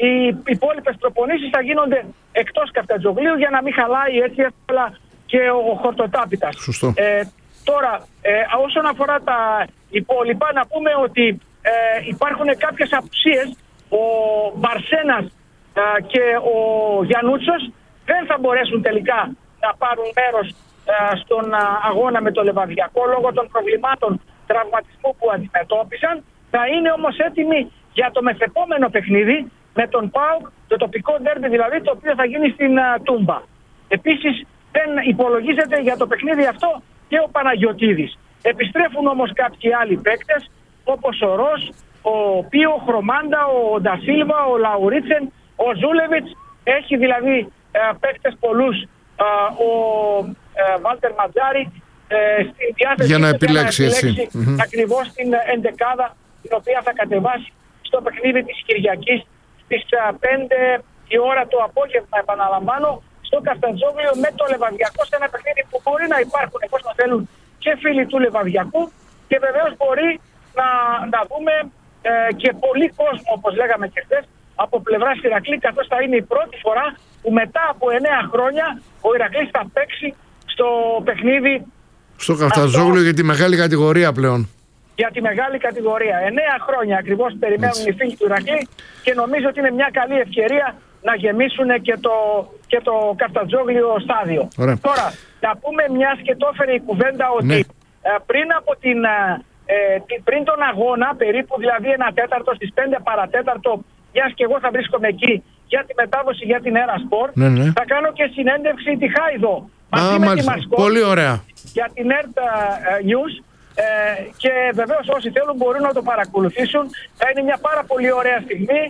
οι υπόλοιπες προπονήσεις θα γίνονται εκτός Καφτατζογλίου για να μην χαλάει έτσι εύκολα και ο χορτοτάπητας. Σωστό. Τώρα, όσον αφορά τα υπόλοιπα, να πούμε ότι υπάρχουν κάποιες απουσίες. Ο Μπαρσένας και ο Γιαννούτσος δεν θα μπορέσουν τελικά να πάρουν μέρος στον αγώνα με το Λεβαδιακό λόγω των προβλημάτων τραυματισμού που αντιμετώπισαν. Θα είναι όμως έτοιμοι για το μεθεπόμενο παιχνίδι με τον ΠΑΟΚ, το τοπικό ντέρμπι δηλαδή, το οποίο θα γίνει στην Τούμπα. Επίσης δεν υπολογίζεται για το παιχνίδι αυτό και ο Παναγιωτίδης. Επιστρέφουν όμως κάποιοι άλλοι παίκτες όπως ο Ρος, ο Πίο, ο Χρωμάντα, ο Ντασίλβα, ο Λαουρίτσεν, ο Ζούλεβιτς. Έχει δηλαδή παίκτες πολλούς ο Βάλτερ Ματζάρη στην διάθεση για να επιλέξει ακριβώς την εντεκάδα την οποία θα κατεβάσει στο παιχνίδι της Κυριακής στις 5 η ώρα το απόγευμα, επαναλαμβάνω, στο Καφτατζόγλιο με το Λεβαδιακό, σε ένα παιχνίδι που μπορεί να υπάρχουν εφόσον θέλουν και φίλοι του Λεβαδιακού και βεβαίως μπορεί να δούμε και πολύ κόσμο, όπως λέγαμε και χθες, από πλευράς Ηρακλή, καθώς θα είναι η πρώτη φορά που μετά από 9 χρόνια ο Ηρακλής θα παίξει στο παιχνίδι στο Καφτατζόγλιο για τη μεγάλη κατηγορία πλέον. Για τη μεγάλη κατηγορία. 9 χρόνια ακριβώς περιμένουν οι φίλοι του Ηρακλή και νομίζω ότι είναι μια καλή ευκαιρία να γεμίσουν και το Καφτατζόγλιο στάδιο. Ωραία. Τώρα, να πούμε μιας και το έφερε η κουβέντα ότι πριν από πριν τον αγώνα, περίπου δηλαδή 1/4 στις 5 παρατέταρτο, μιας και εγώ θα βρίσκομαι εκεί για τη μετάδοση για την Έρα Σπορ, θα κάνω και συνέντευξη τη Χάιδο μαζί με τη Μασκότ. Πολύ ωραία. Για την ΕΡΤ News. Και βεβαίως όσοι θέλουν μπορούν να το παρακολουθήσουν. Θα είναι μια πάρα πολύ ωραία στιγμή.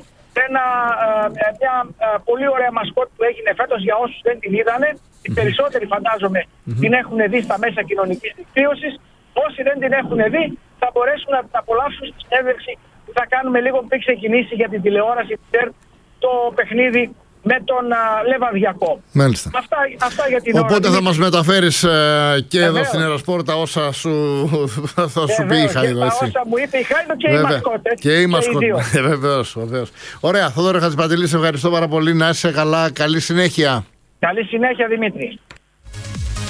Μια πολύ ωραία μασκότ που έγινε φέτος για όσους δεν την είδανε. Οι περισσότεροι φαντάζομαι την έχουν δει στα μέσα κοινωνικής δικτύωσης. Όσοι δεν την έχουν δει θα μπορέσουν να την απολαύσουν στη συνέντευξη που θα κάνουμε λίγο πριν ξεκινήσει για την τηλεόραση το παιχνίδι με τον Λεβαδιακό. Μάλιστα. Αυτά για την ώρα. Οπότε θα μας μεταφέρεις και εδώ στην Ερασπόρτα όσα θα σου πει η Χάιδο. Όσα μου είπε η Χάιδο και η Μασκότ. Και η Μασκότ. Βεβαίως. Ωραία. Θόδωρο Χατζηπαντελή, σε ευχαριστώ πάρα πολύ. Να είσαι καλά. Καλή συνέχεια. Καλή συνέχεια, Δημήτρη.